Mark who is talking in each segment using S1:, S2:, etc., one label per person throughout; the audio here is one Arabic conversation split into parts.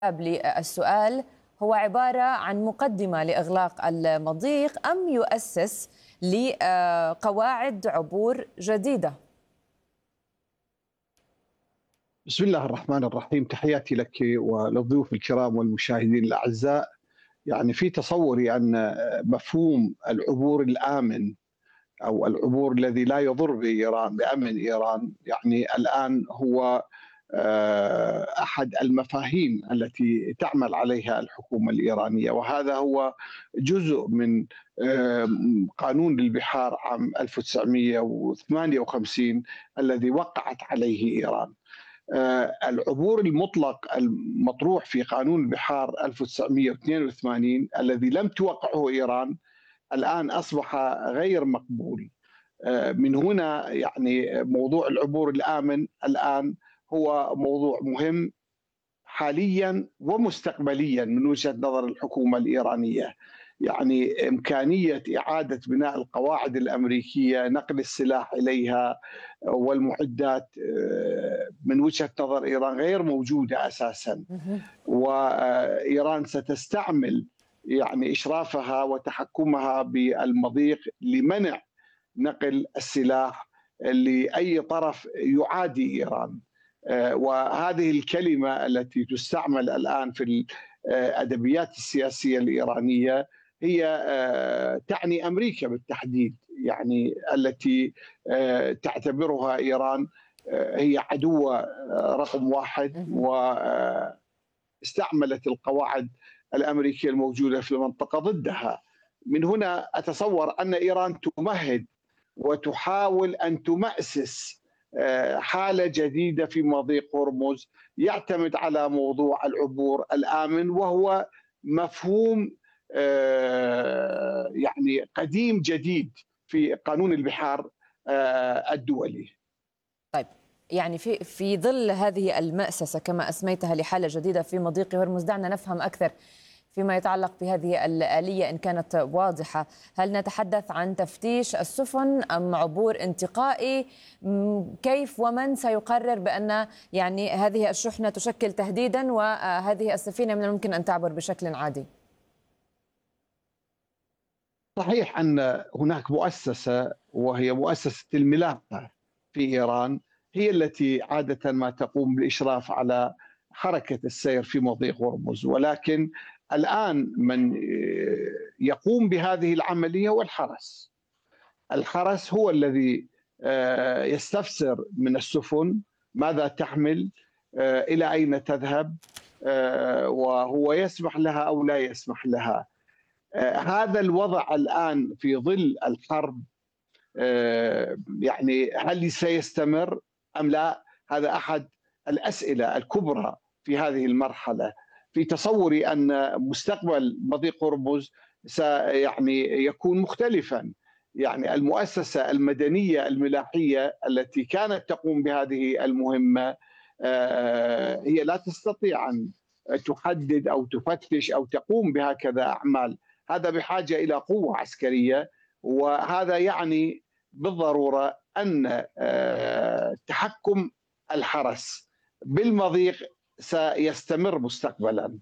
S1: للسؤال هو عبارة عن مقدمة لإغلاق المضيق أم يؤسس لقواعد عبور جديدة؟
S2: بسم الله الرحمن الرحيم. تحياتي لك وللضيوف الكرام والمشاهدين الأعزاء. يعني في تصوري أن مفهوم العبور الآمن أو العبور الذي لا يضر بإيران بأمن إيران يعني الآن هو أحد المفاهيم التي تعمل عليها الحكومة الإيرانية، وهذا هو جزء من قانون البحار عام 1958 الذي وقعت عليه إيران. العبور المطلق المطروح في قانون البحار 1982 الذي لم توقعه إيران الآن أصبح غير مقبول. من هنا يعني موضوع العبور الآمن الآن هو موضوع مهم حاليا ومستقبليا من وجهة نظر الحكومة الإيرانية. يعني إمكانية إعادة بناء القواعد الأمريكية، نقل السلاح إليها والمعدات من وجهة نظر إيران غير موجودة أساسا، وإيران ستستعمل يعني إشرافها وتحكمها بالمضيق لمنع نقل السلاح لأي طرف يعادي إيران. وهذه الكلمة التي تستعمل الآن في الأدبيات السياسية الإيرانية هي تعني أمريكا بالتحديد، يعني التي تعتبرها إيران هي عدوة رقم واحد، واستعملت القواعد الأمريكية الموجودة في المنطقة ضدها. من هنا أتصور أن إيران تمهد وتحاول أن تمأسس حالة جديدة في مضيق هرمز يعتمد على موضوع العبور الآمن، وهو مفهوم يعني قديم جديد في قانون البحار الدولي.
S1: طيب، يعني في ظل هذه المأسسة كما أسميتها لحالة جديدة في مضيق هرمز، دعنا نفهم أكثر فيما يتعلق بهذه الآلية إن كانت واضحة. هل نتحدث عن تفتيش السفن أم عبور انتقائي؟ كيف ومن سيقرر بأن يعني هذه الشحنة تشكل تهديدا وهذه السفينة من الممكن أن تعبر بشكل عادي؟
S2: صحيح أن هناك مؤسسة وهي مؤسسة الملاحة في إيران هي التي عادة ما تقوم بالإشراف على حركة السير في مضيق هرمز، ولكن الآن من يقوم بهذه العملية هو الحرس. الحرس هو الذي يستفسر من السفن ماذا تحمل، إلى أين تذهب، وهو يسمح لها أو لا يسمح لها. هذا الوضع الآن في ظل الحرب يعني هل سيستمر أم لا؟ هذا أحد الأسئلة الكبرى في هذه المرحلة. في تصوري أن مستقبل مضيق هرمز يعني يكون مختلفا. يعني المؤسسة المدنية الملاحية التي كانت تقوم بهذه المهمة هي لا تستطيع أن تحدد أو تفتش أو تقوم بهكذا أعمال. هذا بحاجة إلى قوة عسكرية، وهذا يعني بالضرورة أن تحكم الحرس بالمضيق سيستمر مستقبلا.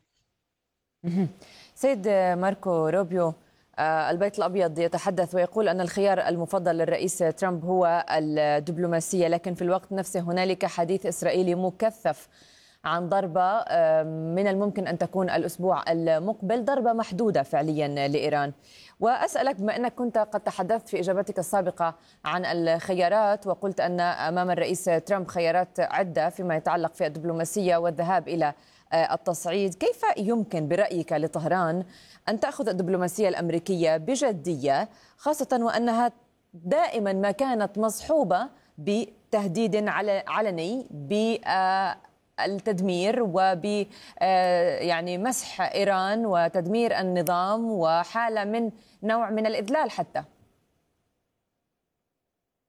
S1: سيد ماركو روبيو، البيت الأبيض يتحدث ويقول أن الخيار المفضل للرئيس ترامب هو الدبلوماسية، لكن في الوقت نفسه هنالك حديث إسرائيلي مكثف عن ضربة من الممكن أن تكون الأسبوع المقبل، ضربة محدودة فعليا لإيران. وأسألك بما أنك كنت قد تحدثت في إجابتك السابقة عن الخيارات وقلت أن أمام الرئيس ترامب خيارات عدة فيما يتعلق في الدبلوماسية والذهاب إلى التصعيد، كيف يمكن برأيك لطهران أن تأخذ الدبلوماسية الأمريكية بجدية، خاصة وأنها دائما ما كانت مصحوبة بتهديد علني بالتدمير وب يعني مسح إيران وتدمير النظام وحالة من نوع من الإذلال حتى؟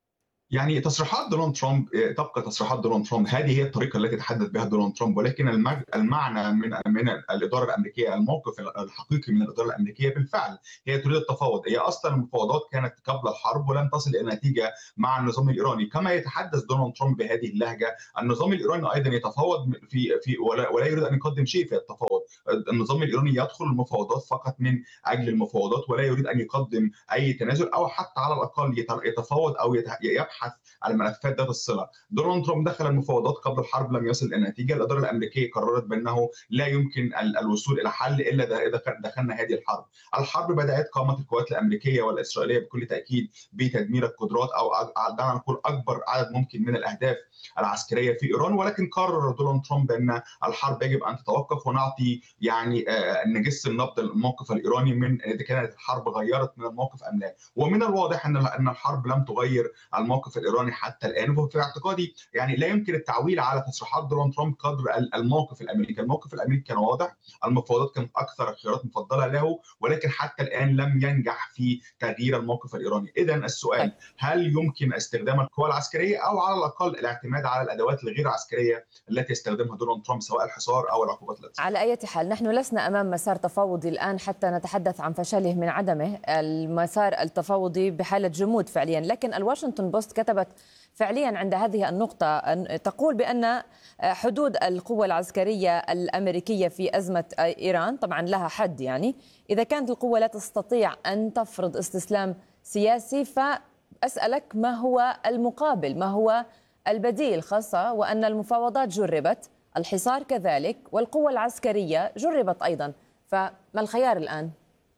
S3: يعني تصريحات دونالد ترامب تبقى تصريحات دونالد ترامب، هذه هي الطريقه التي تحدث بها دونالد ترامب، ولكن المعنى من الاداره الامريكيه، الموقف الحقيقي من الاداره الامريكيه بالفعل هي تريد التفاوض. هي اصلا المفاوضات كانت قبل الحرب ولم تصل الى نتيجه مع النظام الايراني، كما يتحدث دونالد ترامب بهذه اللهجه. النظام الايراني ايضا يتفاوض في ولا يريد ان يقدم شيء في التفاوض. النظام الايراني يدخل المفاوضات فقط من اجل المفاوضات، ولا يريد ان يقدم اي تنازل او حتى على الاقل يتفاوض او يبحث على ملفات ذات الصله. دونالد ترامب دخل المفاوضات قبل الحرب، لم يصل الى نتيجه. الاداره الامريكيه قررت بانه لا يمكن الوصول الى حل الا اذا دخلنا هذه الحرب. الحرب بدات، قامت القوات الامريكيه والاسرائيليه بكل تاكيد بتدمير القدرات، او دعنا نقول اكبر عدد ممكن من الاهداف العسكريه في ايران، ولكن قرر دونالد ترامب بان الحرب يجب ان تتوقف ونعطي يعني نجس النبض الموقف الايراني من اذا كانت الحرب غيرت من الموقف ام لا. ومن الواضح ان الحرب لم تغير الموقف الايراني حتى الان. وفي اعتقادي يعني لا يمكن التعويل على تصريحات دونالد ترامب قدر الموقف الامريكي. الموقف الامريكي كان واضح، المفاوضات كانت اكثر الخيارات مفضله له، ولكن حتى الان لم ينجح في تغيير الموقف الايراني. اذا السؤال، هل يمكن استخدام القوى العسكريه او على الاقل الاعتماد على الادوات الغير عسكريه التي يستخدمها دونالد ترامب، سواء الحصار او العقوبات الاقتصاديه؟
S1: على أي حال نحن لسنا أمام مسار تفاوضي الآن حتى نتحدث عن فشله من عدمه. المسار التفاوضي بحالة جمود فعليا، لكن الواشنطن بوست كتبت فعليا عند هذه النقطة تقول بأن حدود القوة العسكرية الأمريكية في أزمة إيران طبعا لها حد، يعني إذا كانت القوة لا تستطيع أن تفرض استسلام سياسي، فأسألك ما هو المقابل، ما هو البديل، خاصة وأن المفاوضات جربت، الحصار كذلك، والقوة العسكرية جربت أيضا، فما الخيار الآن؟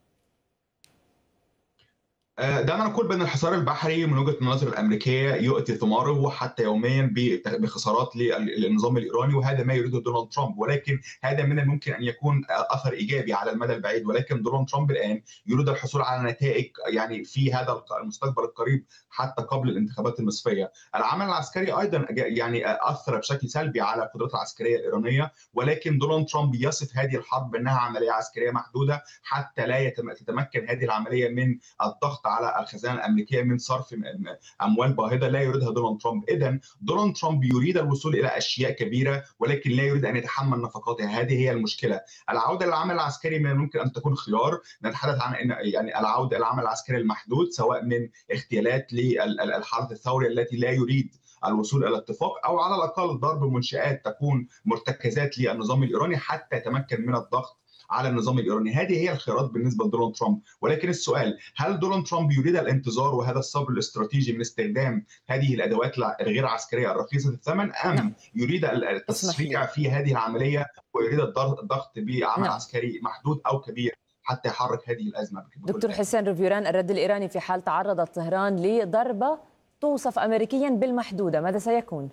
S3: دعنا نقول بأن الحصار البحري من وجهة النظر الأمريكية يؤتي ثماره حتى يوميا بخسارات للنظام الإيراني، وهذا ما يريده دونالد ترامب، ولكن هذا من الممكن أن يكون أثر إيجابي على المدى البعيد. ولكن دونالد ترامب الآن يريد الحصول على نتائج يعني في هذا المستقبل القريب حتى قبل الانتخابات النصفية. العمل العسكري أيضا يعني أثر بشكل سلبي على القدرات العسكرية الإيرانية، ولكن دونالد ترامب يصف هذه الحرب بأنها عملية عسكرية محدودة حتى لا تتمكن هذه العملية من الضغط على الخزانه الامريكيه من صرف اموال باهظه لا يريدها دونالد ترامب. اذا دونالد ترامب يريد الوصول الى اشياء كبيره، ولكن لا يريد ان يتحمل نفقاتها. هذه هي المشكله. العوده للعمل العسكري من الممكن ان تكون خيار. نتحدث عن ان يعني العوده الى العمل العسكري المحدود، سواء من اغتيالات للحرس الثوري التي لا يريد الوصول الى اتفاق، او على الاقل ضرب منشات تكون مرتكزات للنظام الايراني حتى يتمكن من الضغط على النظام الايراني. هذه هي الخيارات بالنسبه لدونالد ترامب. ولكن السؤال، هل دونالد ترامب يريد الانتظار وهذا الصبر الاستراتيجي من استخدام هذه الادوات الغير عسكريه الرخيصه الثمن، ام يريد التسريع في هذه العمليه ويريد الضغط بعمل عسكري محدود او كبير حتى يحرك هذه الازمه؟
S1: دكتور حسين رفيوران، الرد الايراني في حال تعرضت طهران لضربه توصف امريكيا بالمحدوده، ماذا سيكون؟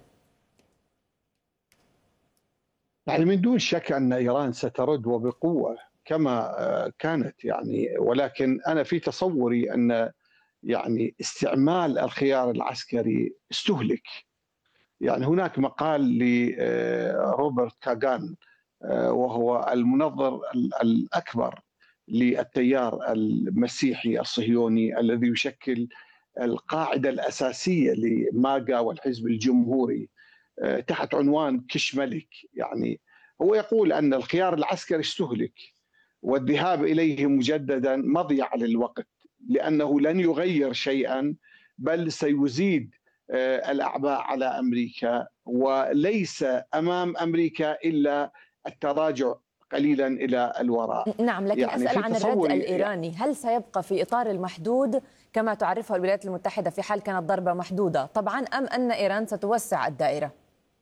S2: يعني من دون شك أن إيران سترد وبقوة كما كانت، يعني ولكن أنا في تصوري أن يعني استعمال الخيار العسكري استهلك. يعني هناك مقال لروبرت كاغان وهو المنظر الأكبر للتيار المسيحي الصهيوني الذي يشكل القاعدة الأساسية لماغا والحزب الجمهوري، تحت عنوان كش ملك. يعني هو يقول أن الخيار العسكري استهلك والذهاب إليه مجددا مضيعة للوقت، لأنه لن يغير شيئا بل سيزيد الأعباء على أمريكا، وليس أمام أمريكا إلا التراجع قليلا إلى الوراء.
S1: نعم، لكن يعني أسأل عن الرد الإيراني، هل سيبقى في إطار المحدود كما تعرفه الولايات المتحدة في حال كانت ضربة محدودة طبعا، أم أن إيران ستوسع الدائرة؟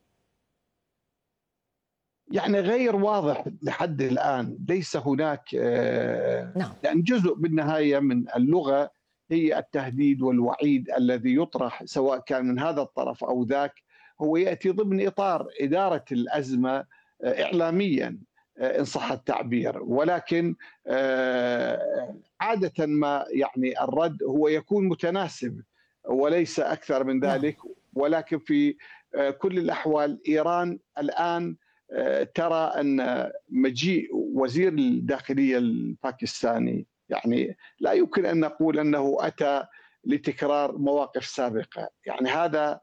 S2: يعني غير واضح لحد الآن. ليس هناك
S1: نعم.
S2: يعني جزء بالنهاية من اللغة هي التهديد والوعيد الذي يطرح سواء كان من هذا الطرف أو ذاك، هو يأتي ضمن إطار إدارة الأزمة إعلاميا إن صح التعبير. ولكن عادة ما يعني الرد هو يكون متناسب وليس أكثر من ذلك. ولكن في كل الأحوال إيران الآن ترى أن مجيء وزير الداخلية الباكستاني يعني لا يمكن أن نقول أنه أتى لتكرار مواقف سابقة. يعني هذا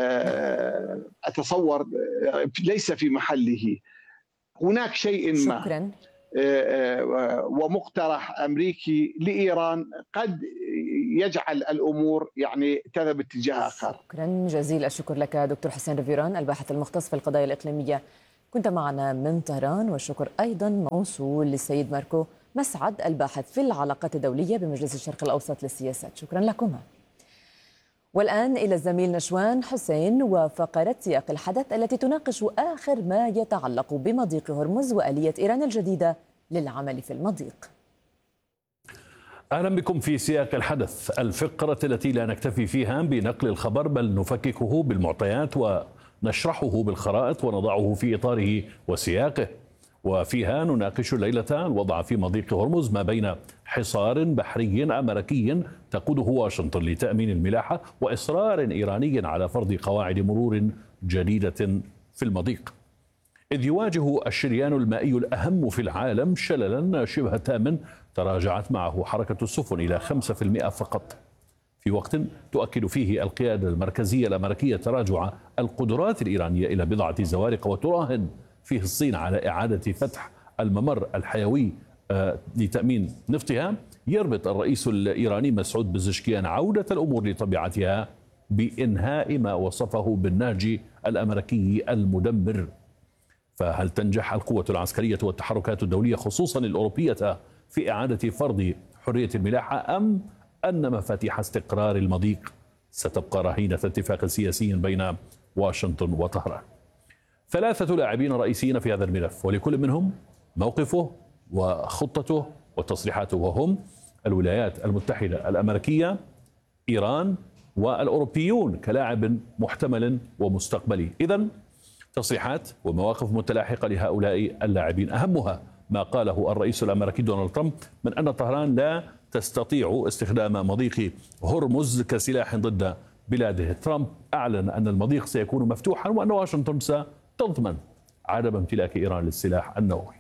S2: أتصور ليس في محله. هناك شيء ما
S1: شكرا.
S2: ومقترح أمريكي لإيران قد يجعل الأمور يعني تذهب باتجاه آخر.
S1: شكرا جزيل الشكر لك دكتور حسين ريفيران الباحث المختص في القضايا الإقليمية، كنت معنا من طهران. والشكر أيضا موصول للسيد ماركو مسعد الباحث في العلاقات الدولية بمجلس الشرق الأوسط للسياسات، شكرا لكما. والآن إلى الزميل نشوان حسين وفقرة سياق الحدث التي تناقش آخر ما يتعلق بمضيق هرمز وآلية إيران الجديدة للعمل في المضيق.
S4: أهلا بكم في سياق الحدث، الفقرة التي لا نكتفي فيها بنقل الخبر بل نفككه بالمعطيات ونشرحه بالخرائط ونضعه في إطاره وسياقه. وفيها نناقش الليلة الوضع في مضيق هرمز ما بين حصار بحري أمريكي تقوده واشنطن لتأمين الملاحة وإصرار إيراني على فرض قواعد مرور جديدة في المضيق، إذ يواجه الشريان المائي الأهم في العالم شللا شبه تام تراجعت معه حركة السفن إلى 5% فقط، في وقت تؤكد فيه القيادة المركزية الأمريكية تراجع القدرات الإيرانية إلى بضعة زوارق، وتراهن فيه الصين على إعادة فتح الممر الحيوي لتأمين نفطها. يربط الرئيس الإيراني مسعود بزشكيان عودة الأمور لطبيعتها بإنهاء ما وصفه بالنهج الأمريكي المدمر. فهل تنجح القوة العسكرية والتحركات الدولية خصوصا الأوروبية في إعادة فرض حرية الملاحة، أم أن مفاتيح استقرار المضيق ستبقى رهينة اتفاق سياسي بين واشنطن وطهران؟ ثلاثة لاعبين رئيسيين في هذا الملف، ولكل منهم موقفه وخطته وتصريحاته، وهم الولايات المتحدة الأمريكية، إيران، والأوروبيون كلاعب محتمل ومستقبلي. إذن تصريحات ومواقف متلاحقة لهؤلاء اللاعبين، أهمها ما قاله الرئيس الأمريكي دونالد ترامب من أن طهران لا تستطيع استخدام مضيق هرمز كسلاح ضد بلاده. ترامب أعلن أن المضيق سيكون مفتوحا وأن واشنطن ستضمن عدم امتلاك إيران للسلاح النووي.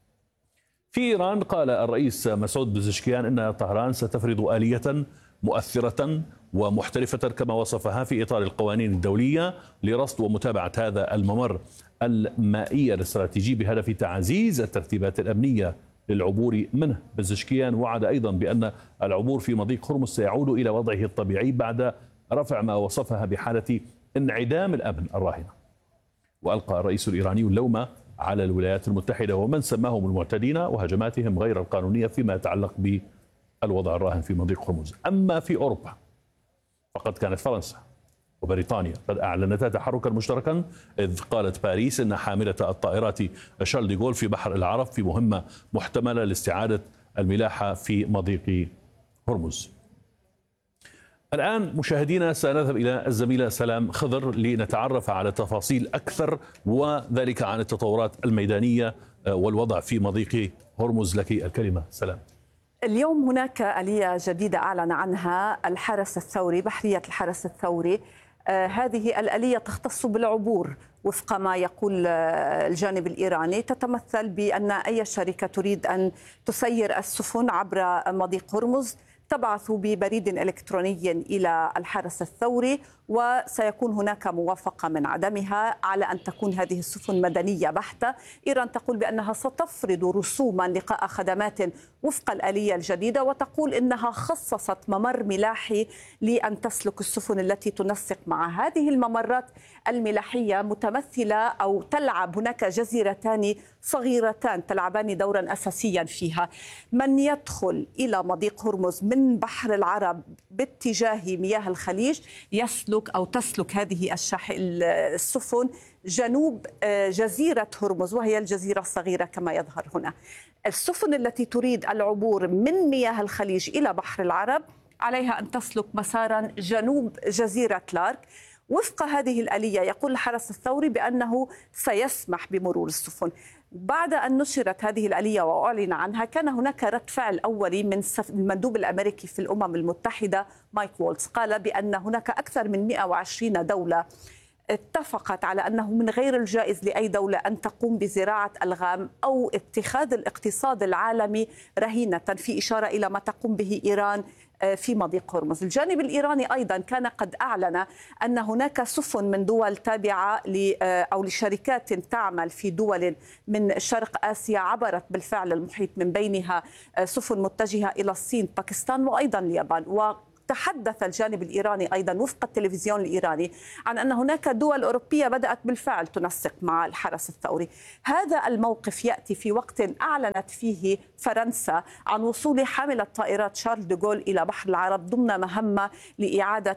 S4: في إيران قال الرئيس مسعود بزشكيان أن طهران ستفرض آلية مؤثرة ومحترفة كما وصفها في إطار القوانين الدولية لرصد ومتابعة هذا الممر المائي الاستراتيجي بهدف تعزيز الترتيبات الأمنية للعبور منه. بزشكيان وعد أيضا بأن العبور في مضيق هرمز سيعود إلى وضعه الطبيعي بعد رفع ما وصفها بحالة انعدام الأمن الراهنة. وألقى الرئيس الإيراني اللوم على الولايات المتحدة ومن سماهم المعتدين وهجماتهم غير القانونية فيما يتعلق بالوضع الراهن في مضيق هرمز. أما في أوروبا فقد كانت فرنسا وبريطانيا قد أعلنتا تحركا مشتركا، إذ قالت باريس أن حاملة الطائرات شارل دي غول في بحر العرب في مهمة محتملة لاستعادة الملاحة في مضيق هرمز. الآن مشاهدينا سنذهب إلى الزميلة سلام خضر لنتعرف على تفاصيل أكثر وذلك عن التطورات الميدانية والوضع في مضيق هرمز. لك الكلمة سلام.
S5: اليوم هناك آلية جديدة أعلن عنها الحرس الثوري، بحرية الحرس الثوري. هذه الآلية تختص بالعبور وفق ما يقول الجانب الإيراني، تتمثل بأن أي شركة تريد أن تسير السفن عبر مضيق هرمز تبعث ببريد إلكتروني إلى الحرس الثوري، وسيكون هناك موافقة من عدمها على أن تكون هذه السفن مدنية بحتة. إيران تقول بأنها ستفرض رسوما لقاء خدمات وفق الآلية الجديدة، وتقول إنها خصصت ممر ملاحي لأن تسلك السفن التي تنسق مع هذه الممرات الملاحية متمثلة أو تلعب هناك جزيرتان صغيرتان تلعبان دورا أساسيا فيها. من يدخل إلى مضيق هرمز من بحر العرب باتجاه مياه الخليج يسلك أو تسلك هذه السفن جنوب جزيرة هرمز، وهي الجزيرة الصغيرة كما يظهر هنا. السفن التي تريد العبور من مياه الخليج إلى بحر العرب عليها أن تسلك مسارا جنوب جزيرة لارك. وفق هذه الآلية يقول الحرس الثوري بأنه سيسمح بمرور السفن. بعد أن نشرت هذه الآلية وأعلن عنها كان هناك رد فعل أولي من المندوب الأمريكي في الأمم المتحدة مايك وولتز، قال بأن هناك أكثر من 120 دولة اتفقت على أنه من غير الجائز لأي دولة أن تقوم بزراعة ألغام أو اتخاذ الاقتصاد العالمي رهينة، في إشارة إلى ما تقوم به إيران في مضيق هرمز. الجانب الإيراني أيضا كان قد أعلن أن هناك سفن من دول تابعة أو لشركات تعمل في دول من شرق آسيا عبرت بالفعل المحيط، من بينها سفن متجهة إلى الصين، باكستان وأيضا اليابان. تحدث الجانب الإيراني أيضا وفق التلفزيون الإيراني عن أن هناك دول أوروبية بدأت بالفعل تنسق مع الحرس الثوري. هذا الموقف يأتي في وقت أعلنت فيه فرنسا عن وصول حاملة طائرات شارل ديغول إلى بحر العرب ضمن مهمة لإعادة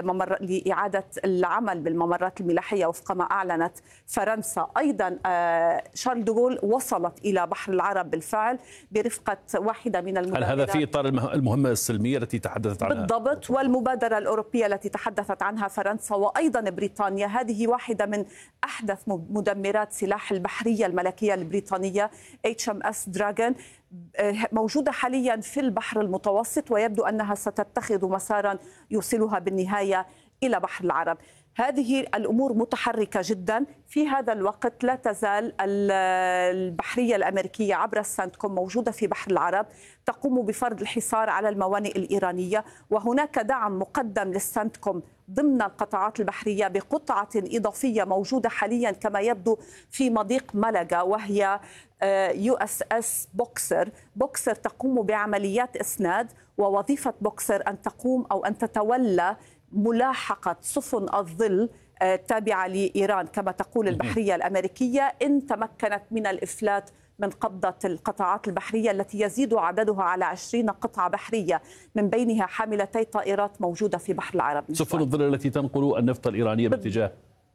S5: العمل بالممرات الملاحية وفق ما أعلنت فرنسا. أيضا شارل ديغول وصلت إلى بحر العرب بالفعل برفقة واحدة من المدربات.
S4: هل هذا في إطار المهمة السلمية التي تحدثت عنها؟
S5: بالضبط، والمبادرة الأوروبية التي تحدثت عنها فرنسا وأيضا بريطانيا. هذه واحدة من أحدث مدمرات سلاح البحرية الملكية البريطانية HMS دراغون، موجودة حاليا في البحر المتوسط، ويبدو أنها ستتخذ مسارا يوصلها بالنهاية إلى بحر العرب. هذه الأمور متحركة جدا. في هذا الوقت لا تزال البحرية الأمريكية عبر السنتكوم موجودة في بحر العرب تقوم بفرض الحصار على الموانئ الإيرانية، وهناك دعم مقدم للسنتكوم ضمن القطاعات البحرية بقطعة إضافية موجودة حاليا كما يبدو في مضيق ملقا، وهي USS بوكسر تقوم بعمليات إسناد، ووظيفة بوكسر أن تقوم أو أن تتولى ملاحقة سفن الظل تابعة لإيران كما تقول البحرية الأمريكية إن تمكنت من الإفلات من قبضة القطاعات البحرية التي يزيد عددها على 20 قطعة بحرية، من بينها حاملتي طائرات موجودة في بحر العرب.
S4: سفن الظل التي تنقل النفط الإيرانية باتجاه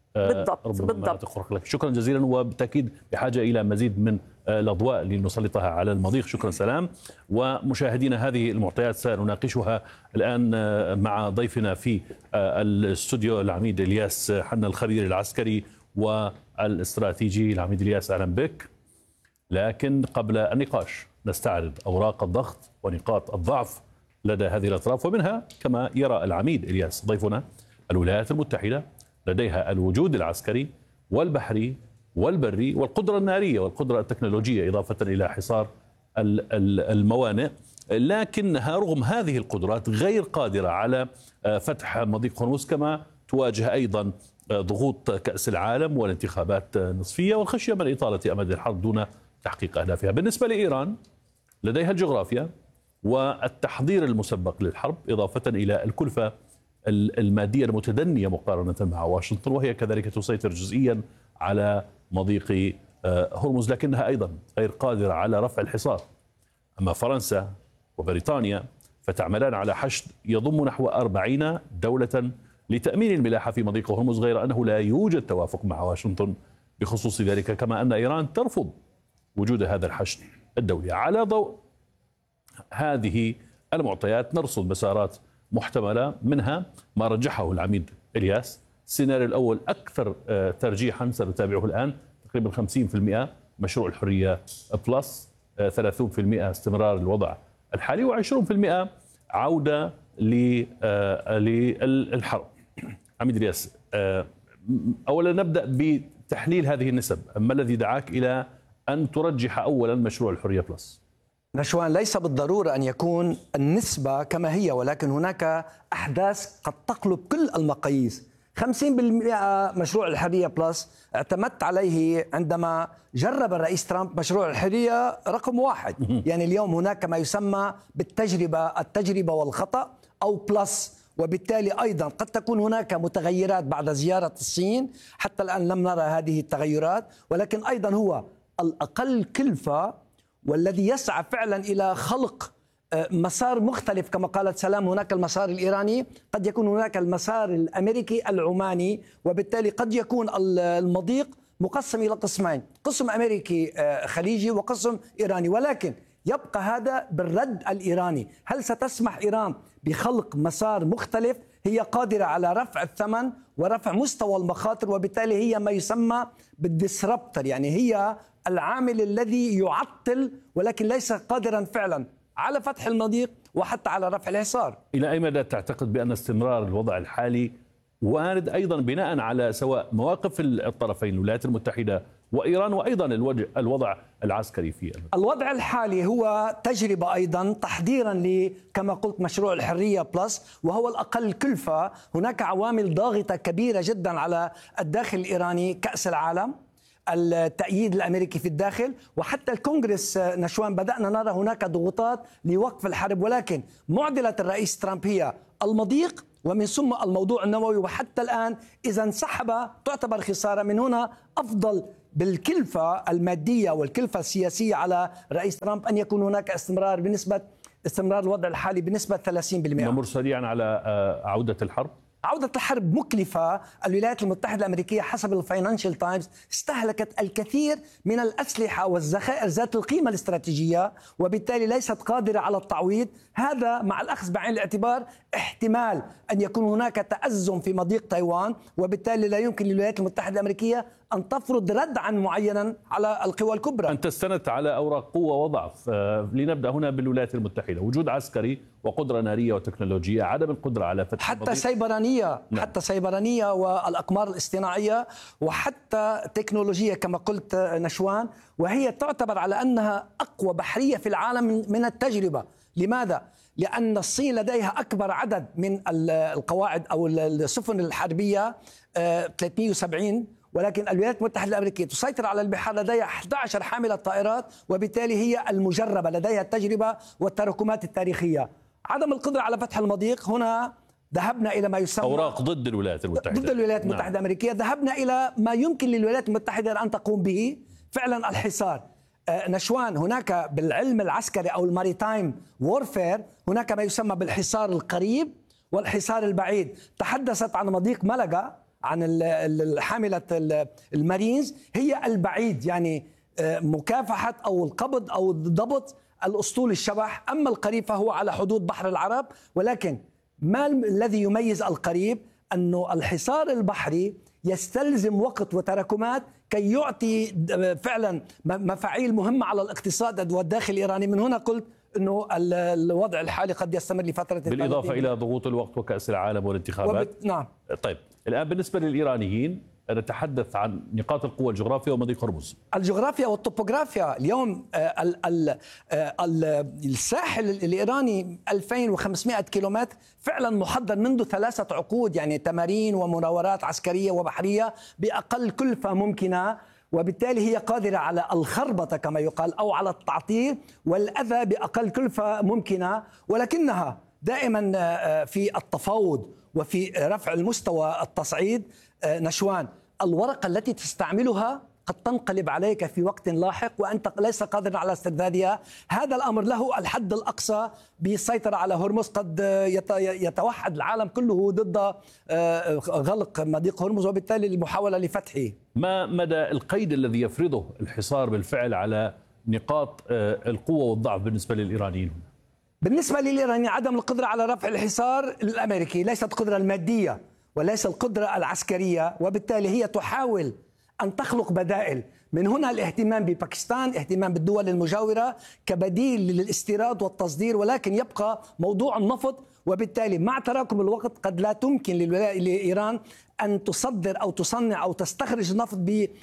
S5: بالضبط.
S4: شكرا جزيلا، وبالتأكيد بحاجة إلى مزيد من الأضواء لنسلطها على المضيق. شكرا سلام. ومشاهدينا هذه المعطيات سنناقشها الآن مع ضيفنا في الاستوديو العميد إلياس حنا الخبير العسكري والاستراتيجي. العميد إلياس أهلا بك. لكن قبل النقاش نستعرض أوراق الضغط ونقاط الضعف لدى هذه الأطراف، ومنها كما يرى العميد إلياس ضيفنا الولايات المتحدة لديها الوجود العسكري والبحري والبري والقدرة النارية والقدرة التكنولوجية، إضافة إلى حصار الموانئ، لكنها رغم هذه القدرات غير قادرة على فتح مضيق هرمز، كما تواجه أيضا ضغوط كأس العالم والانتخابات نصفية والخشية من إطالة أمد الحرب دون تحقيق أهدافها. بالنسبة لإيران لديها الجغرافيا والتحضير المسبق للحرب، إضافة إلى الكلفة المادية المتدنية مقارنة مع واشنطن، وهي كذلك تسيطر جزئيا على مضيق هرمز، لكنها أيضا غير قادرة على رفع الحصار. أما فرنسا وبريطانيا فتعملان على حشد يضم نحو 40 دولة لتأمين الملاحة في مضيق هرمز، غير أنه لا يوجد توافق مع واشنطن بخصوص ذلك، كما أن إيران ترفض وجود هذا الحشد الدولي. على ضوء هذه المعطيات نرصد مسارات محتملة، منها ما رجحه العميد إلياس. السيناريو الأول أكثر ترجيحا سنتابعه الآن، تقريبا 50% مشروع الحرية بلس، 30% استمرار الوضع الحالي، و20% عودة للحرب. عميد إلياس، أولا نبدأ بتحليل هذه النسب. ما الذي دعاك إلى أن ترجح أولا مشروع الحرية بلس؟
S6: نشوان، ليس بالضرورة أن يكون النسبة كما هي، ولكن هناك أحداث قد تقلب كل المقاييس. 50% مشروع الحرية بلس اعتمدت عليه عندما جرب الرئيس ترامب مشروع الحرية رقم 1. يعني اليوم هناك ما يسمى التجربة والخطأ أو بلس، وبالتالي أيضا قد تكون هناك متغيرات بعد زيارة الصين. حتى الآن لم نرى هذه التغيرات، ولكن أيضا هو الأقل كلفة والذي يسعى فعلا إلى خلق مسار مختلف. كما قالت سلام، هناك المسار الإيراني، قد يكون هناك المسار الأمريكي العماني، وبالتالي قد يكون المضيق مقسم إلى قسمين، قسم أمريكي خليجي وقسم إيراني. ولكن يبقى هذا بالرد الإيراني. هل ستسمح إيران بخلق مسار مختلف؟ هي قادرة على رفع الثمن ورفع مستوى المخاطر، وبالتالي هي ما يسمى بالديسربتر، يعني هي العامل الذي يعطل، ولكن ليس قادرا فعلا على فتح المضيق وحتى على رفع الحصار.
S4: إلى أي مدى تعتقد بأن استمرار الوضع الحالي وارد أيضا بناء على سواء مواقف الطرفين الولايات المتحدة وإيران وأيضا الوضع العسكري في
S6: الوضع الحالي هو تجربة أيضا تحضيرا كما قلت مشروع الحرية بلس، وهو الأقل كلفة. هناك عوامل ضاغطة كبيرة جدا على الداخل الإيراني، كأس العالم، التأييد الأمريكي في الداخل، وحتى الكونغرس نشوان بدأنا نرى هناك ضغوطات لوقف الحرب. ولكن معضلة الرئيس ترامب هي المضيق ومن ثم الموضوع النووي، وحتى الآن إذا انسحب تعتبر خسارة. من هنا أفضل بالكلفة المادية والكلفة السياسية على رئيس ترامب أن يكون هناك استمرار الوضع الحالي بنسبة 30%.
S4: نمر سريعا على عودة الحرب.
S6: عودة الحرب مكلفة. الولايات المتحدة الأمريكية حسب الفاينانشال تايمز استهلكت الكثير من الأسلحة والذخائر ذات القيمة الاستراتيجية، وبالتالي ليست قادرة على التعويض. هذا مع الأخذ بعين الاعتبار احتمال أن يكون هناك تأزم في مضيق تايوان، وبالتالي لا يمكن للولايات المتحدة الأمريكية أن تفرض ردعا معينا على القوى الكبرى.
S4: أنت استندت على أوراق قوة وضعف. لنبدأ هنا بالولايات المتحدة. وجود عسكري وقدرة نارية وتكنولوجية، عدم القدرة على فتح
S6: حتى سيبرانية. نعم. حتى سيبرانية والأقمار الاصطناعية، وحتى تكنولوجية كما قلت نشوان، وهي تعتبر على أنها أقوى بحرية في العالم من التجربة. لماذا؟ لأن الصين لديها أكبر عدد من القواعد أو السفن الحربية 370، ولكن الولايات المتحدة الأمريكية تسيطر على البحار، لديها 11 حاملة طائرات، وبالتالي هي المجربة، لديها التجربة والتراكمات التاريخية. عدم القدرة على فتح المضيق، هنا ذهبنا إلى ما يسمى
S4: أوراق ضد الولايات المتحدة.
S6: ضد الولايات المتحدة
S4: نعم.
S6: الأمريكية. ذهبنا إلى ما يمكن للولايات المتحدة أن تقوم به فعلا، الحصار. نشوان، هناك بالعلم العسكري أو الماريتايم وورفير هناك ما يسمى بالحصار القريب والحصار البعيد. تحدثت عن مضيق ملقا، عن حاملة المارينز، هي البعيد، يعني مكافحة أو القبض أو ضبط الأسطول الشبح. أما القريب فهو على حدود بحر العرب. ولكن ما الذي يميز القريب؟ أنه الحصار البحري يستلزم وقت وتراكمات كي يعطي فعلا مفاعيل مهمة على الاقتصاد والداخل الإيراني. من هنا قلت أنه الوضع الحالي قد يستمر لفترة،
S4: بالإضافة إلى ضغوط الوقت وكأس العالم والانتخابات.
S6: نعم.
S4: طيب، الآن بالنسبة للإيرانيين نتحدث عن نقاط القوة الجغرافية ومضيق هرمز.
S6: الجغرافيا والطوبوغرافيا. اليوم الساحل الإيراني 2500 كيلومتر فعلا محضر منذ 3 عقود، يعني تمارين ومناورات عسكرية وبحرية بأقل كلفة ممكنة، وبالتالي هي قادرة على الخربطة كما يقال أو على التعطيل والأذى بأقل كلفة ممكنة. ولكنها دائما في التفاوض وفي رفع المستوى التصعيد نشوان، الورقة التي تستعملها قد تنقلب عليك في وقت لاحق وأنت ليس قادر على استردادها. هذا الأمر له الحد الأقصى بالسيطرة على هرمز. قد يتوحد العالم كله ضد غلق مضيق هرمز وبالتالي المحاولة لفتحه.
S4: ما مدى القيد الذي يفرضه الحصار بالفعل على نقاط القوة والضعف بالنسبة للإيرانيين؟
S6: بالنسبة للإيرانيين عدم القدرة على رفع الحصار الأمريكي، ليست القدرة المادية وليس القدرة العسكرية، وبالتالي هي تحاول أن تخلق بدائل. من هنا الاهتمام بباكستان، اهتمام بالدول المجاورة كبديل للاستيراد والتصدير، ولكن يبقى موضوع النفط. وبالتالي مع تراكم الوقت قد لا تمكن لإيران أن تصدر أو تصنع أو تستخرج النفط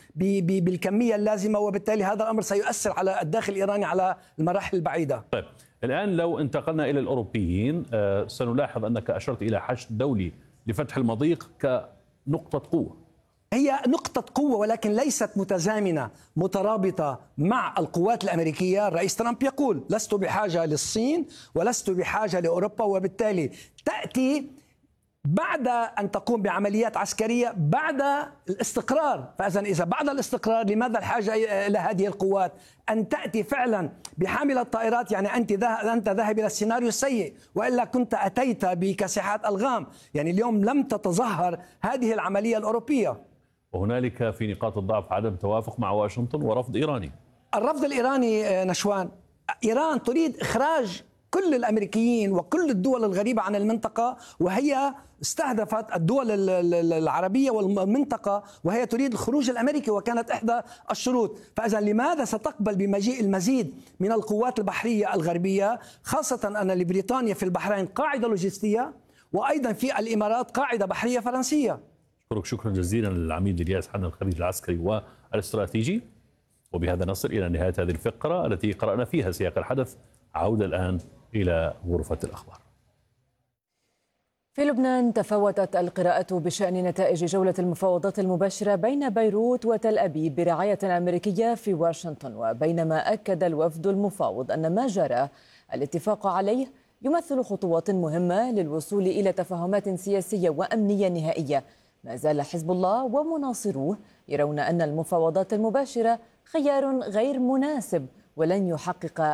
S6: بالكمية اللازمة، وبالتالي هذا الأمر سيؤثر على الداخل الإيراني على المراحل البعيدة.
S4: طيب، الآن لو انتقلنا إلى الأوروبيين، سنلاحظ أنك أشرت إلى حشد دولي لفتح المضيق كنقطة قوة.
S6: هي نقطة قوة ولكن ليست متزامنة مترابطة مع القوات الأمريكية. الرئيس ترامب يقول لست بحاجة للصين ولست بحاجة لأوروبا، وبالتالي تأتي بعد أن تقوم بعمليات عسكرية بعد الاستقرار. إذا بعد الاستقرار لماذا الحاجة إلى هذه القوات؟ أن تأتي فعلا بحاملة طائرات، يعني أنت ذاهب إلى السيناريو السيء، وإلا كنت أتيت بكاسحات ألغام. يعني اليوم لم تتظاهر هذه العملية الأوروبية.
S4: وهنالك في نقاط الضعف عدم توافق مع واشنطن ورفض إيراني.
S6: الرفض الإيراني نشوان، إيران تريد إخراج كل الأمريكيين وكل الدول الغريبة عن المنطقة، وهي استهدفت الدول العربية والمنطقة وهي تريد الخروج الأمريكي، وكانت إحدى الشروط. فإذا لماذا ستقبل بمجيء المزيد من القوات البحرية الغربية، خاصة أن لبريطانيا في البحرين قاعدة لوجستية، وأيضا في الإمارات قاعدة بحرية فرنسية.
S4: شكرا جزيلا للعميد الياس حنا الخبير العسكري والاستراتيجي. وبهذا نصل إلى نهاية هذه الفقرة التي قرأنا فيها سياق الحدث. عودة الآن إلى غرفة الأخبار.
S1: في لبنان تفاوتت القراءة بشأن نتائج جولة المفاوضات المباشرة بين بيروت وتل أبيب برعاية أمريكية في واشنطن، وبينما أكد الوفد المفاوض أن ما جرى الاتفاق عليه يمثل خطوات مهمة للوصول إلى تفاهمات سياسية وأمنية نهائية، ما زال حزب الله ومناصروه يرون أن المفاوضات المباشرة خيار غير مناسب ولن يحقق